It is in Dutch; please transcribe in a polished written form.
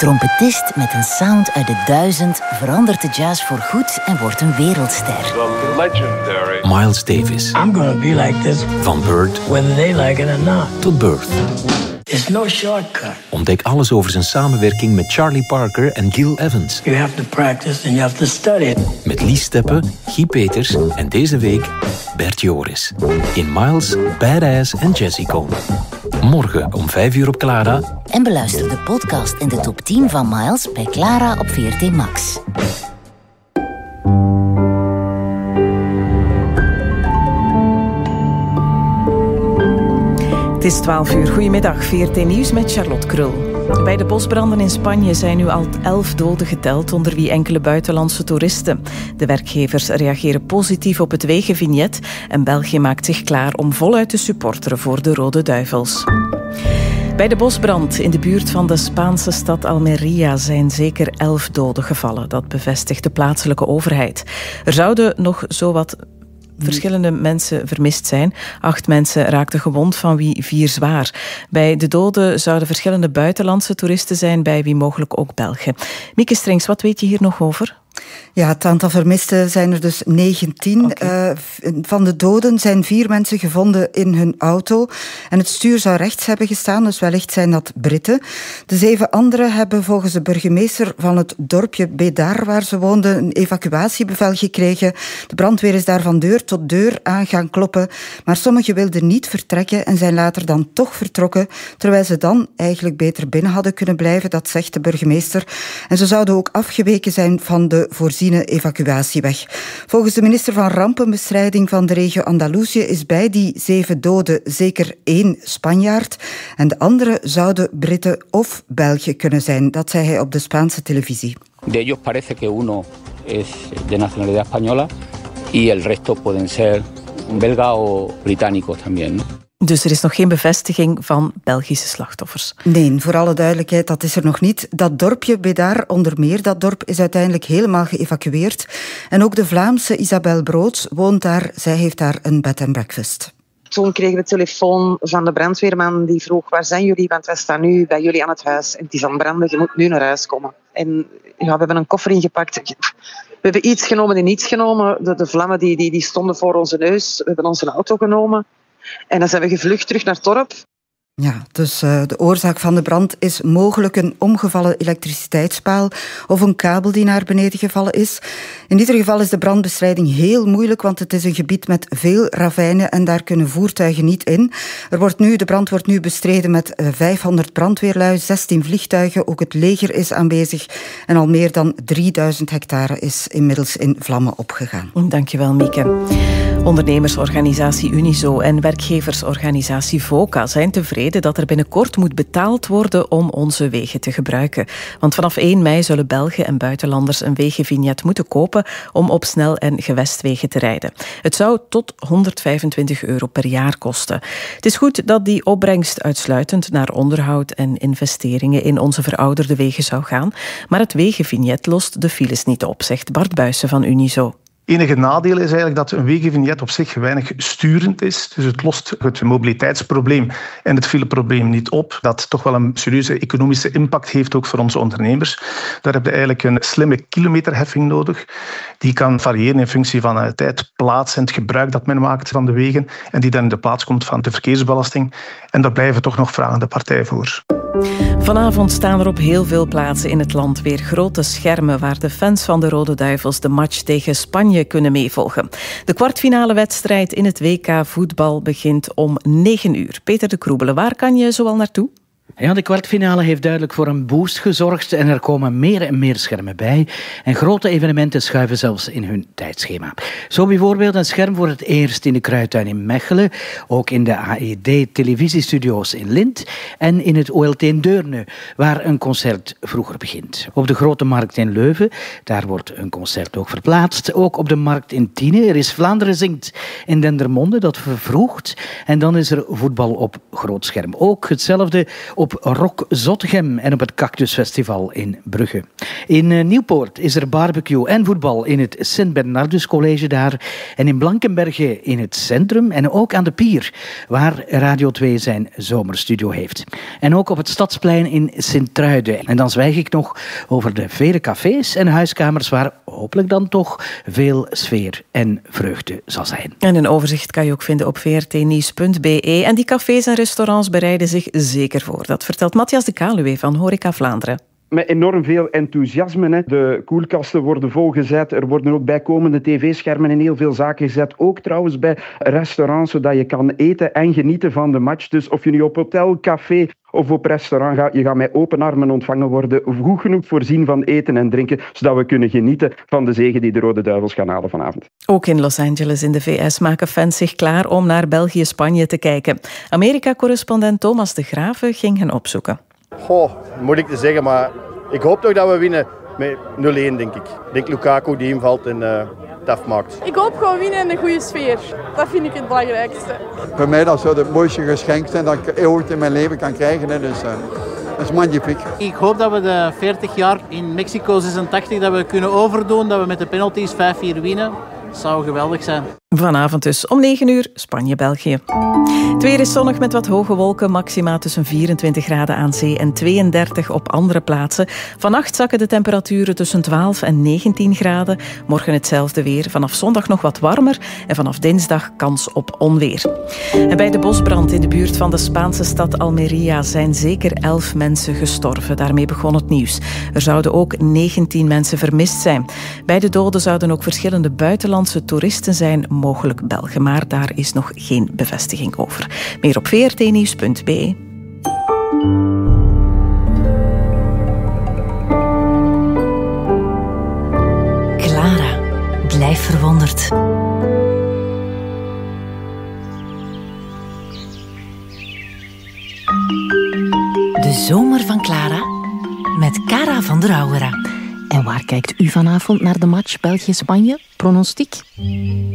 trompetist met een sound uit de 1000 verandert de jazz voorgoed en wordt een wereldster. The legendary Miles Davis. I'm gonna be like this. Van Bird Whether they like it or not. tot Birth. It's no shortcut. Ontdek alles over zijn samenwerking met Charlie Parker en Gil Evans. You have to practice and you have to study. Met Lies Steppe, Guy Peters en deze week Bert Joris. In Miles, Badass en Jazzy-Con. Morgen om 5:00 op Clara. En beluister de podcast in de top 10 van Miles bij Clara op VRT Max. Het is 12:00. Goedemiddag, VRT Nieuws met Charlotte Krul. Bij de bosbranden in Spanje zijn nu al 11 doden geteld, onder wie enkele buitenlandse toeristen. De werkgevers reageren positief op het wegenvignet en België maakt zich klaar om voluit te supporteren voor de Rode Duivels. Bij de bosbrand in de buurt van de Spaanse stad Almería zijn zeker 11 doden gevallen. Dat bevestigt de plaatselijke overheid. Er zouden nog zowat verschillende mensen vermist zijn. 8 mensen raakten gewond, van wie 4 zwaar. Bij de doden zouden verschillende buitenlandse toeristen zijn, bij wie mogelijk ook Belgen. Mieke Strings, wat weet je hier nog over? Ja, het aantal vermisten zijn er dus 19. Okay. Van de doden zijn 4 mensen gevonden in hun auto. En het stuur zou rechts hebben gestaan, dus wellicht zijn dat Britten. De 7 anderen hebben volgens de burgemeester van het dorpje Bedar, waar ze woonden, een evacuatiebevel gekregen. De brandweer is daar van deur tot deur aan gaan kloppen. Maar sommigen wilden niet vertrekken en zijn later dan toch vertrokken, terwijl ze dan eigenlijk beter binnen hadden kunnen blijven, dat zegt de burgemeester. En ze zouden ook afgeweken zijn van de voorziene evacuatieweg. Volgens de minister van Rampenbestrijding van de regio Andalusië is bij die 7 doden zeker 1 Spanjaard. En de andere zouden Britten of Belgen kunnen zijn. Dat zei hij op de Spaanse televisie. De ellos parece que uno es de nacionalidad española y el resto pueden ser belga o británicos también, ¿no? Dus er is nog geen bevestiging van Belgische slachtoffers. Nee, voor alle duidelijkheid, dat is er nog niet. Dat dorpje Bedar, onder meer, dat dorp is uiteindelijk helemaal geëvacueerd. En ook de Vlaamse Isabel Broods woont daar. Zij heeft daar een bed and breakfast. Toen kregen we telefoon van de brandweerman die vroeg: waar zijn jullie? Want wij staan nu bij jullie aan het huis. En het is aan het branden, je moet nu naar huis komen. En ja, we hebben een koffer ingepakt. We hebben iets genomen en niets genomen. De vlammen die stonden voor onze neus. We hebben onze auto genomen. En dan zijn we gevlucht terug naar het dorp. Ja, dus de oorzaak van de brand is mogelijk een omgevallen elektriciteitspaal of een kabel die naar beneden gevallen is. In ieder geval is de brandbestrijding heel moeilijk, want het is een gebied met veel ravijnen en daar kunnen voertuigen niet in. De brand wordt nu bestreden met 500 brandweerlui, 16 vliegtuigen, ook het leger is aanwezig en al meer dan 3000 hectare is inmiddels in vlammen opgegaan. Dankjewel, Mieke. Ondernemersorganisatie Unizo en werkgeversorganisatie VOCA zijn tevreden dat er binnenkort moet betaald worden om onze wegen te gebruiken. Want vanaf 1 mei zullen Belgen en buitenlanders een wegenvignet moeten kopen om op snel- en gewestwegen te rijden. Het zou tot €125 per jaar kosten. Het is goed dat die opbrengst uitsluitend naar onderhoud en investeringen in onze verouderde wegen zou gaan, maar het wegenvignet lost de files niet op, zegt Bart Buijsen van Unizo. Enige nadeel is eigenlijk dat een wegenvignet op zich weinig sturend is. Dus het lost het mobiliteitsprobleem en het fileprobleem niet op. Dat toch wel een serieuze economische impact heeft ook voor onze ondernemers. Daar heb je eigenlijk een slimme kilometerheffing nodig. Die kan variëren in functie van de tijd, plaats en het gebruik dat men maakt van de wegen. En die dan in de plaats komt van de verkeersbelasting. En daar blijven toch nog vragende partijen voor. Vanavond staan er op heel veel plaatsen in het land weer grote schermen waar de fans van de Rode Duivels de match tegen Spanje kunnen meevolgen. De kwartfinale wedstrijd in het WK voetbal begint om 9:00. Peter de Kroebele, waar kan je zoal naartoe? Ja, de kwartfinale heeft duidelijk voor een boost gezorgd en er komen meer en meer schermen bij. En grote evenementen schuiven zelfs in hun tijdschema. Zo bijvoorbeeld een scherm voor het eerst in de Kruidtuin in Mechelen, ook in de AED-televisiestudio's in Lint en in het OLT in Deurne, waar een concert vroeger begint. Op de Grote Markt in Leuven, daar wordt een concert ook verplaatst. Ook op de Markt in Tiene, er is Vlaanderen zingt in Dendermonde, dat vervroegt. En dan is er voetbal op groot scherm. Ook hetzelfde op Rock Zottegem en op het Cactusfestival in Brugge. In Nieuwpoort is er barbecue en voetbal in het Sint-Bernardus College daar. En in Blankenberge in het centrum en ook aan de Pier, waar Radio 2 zijn zomerstudio heeft. En ook op het Stadsplein in Sint-Truiden. En dan zwijg ik nog over de vele cafés en huiskamers waar hopelijk dan toch veel sfeer en vreugde zal zijn. En een overzicht kan je ook vinden op vrtnieuws.be. En die cafés en restaurants bereiden zich zeker voor. Dat vertelt Matthias de Kaluwe van Horeca Vlaanderen. Met enorm veel enthousiasme. Hè. De koelkasten worden volgezet. Er worden ook bijkomende tv-schermen in heel veel zaken gezet. Ook trouwens bij restaurants, zodat je kan eten en genieten van de match. Dus of je nu op hotel, café of op restaurant gaat, je gaat met open armen ontvangen worden. Goed genoeg voorzien van eten en drinken, zodat we kunnen genieten van de zege die de Rode Duivels gaan halen vanavond. Ook in Los Angeles in de VS maken fans zich klaar om naar België-Spanje te kijken. Amerika-correspondent Thomas de Graven ging hen opzoeken. Goh, moeilijk te zeggen, maar ik hoop toch dat we winnen met 0-1, denk ik. Ik denk Lukaku die invalt en het afmaakt. Ik hoop gewoon winnen in een goede sfeer. Dat vind ik het belangrijkste. Voor mij dat zou het mooiste geschenk zijn dat ik ooit in mijn leven kan krijgen. Hè. Dus dat is magnifiek. Ik hoop dat we de 40 jaar in Mexico 86 dat we kunnen overdoen, dat we met de penalties 5-4 winnen. Dat zou geweldig zijn. Vanavond dus om 9 uur Spanje-België. Het weer is zonnig met wat hoge wolken, maxima tussen 24 graden aan zee en 32 op andere plaatsen. Vannacht zakken de temperaturen tussen 12 en 19 graden. Morgen hetzelfde weer. Vanaf zondag nog wat warmer en vanaf dinsdag kans op onweer. En bij de bosbrand in de buurt van de Spaanse stad Almería zijn zeker 11 mensen gestorven. Daarmee begon het nieuws. Er zouden ook 19 mensen vermist zijn. Bij de doden zouden ook verschillende buitenlandse toeristen zijn, mogelijk Belgen, maar daar is nog geen bevestiging over. Meer op vrtnieuws.be. Clara, blijf verwonderd. De zomer van Clara met Cara van der Auwera. En waar kijkt u vanavond naar de match België-Spanje? Pronostiek?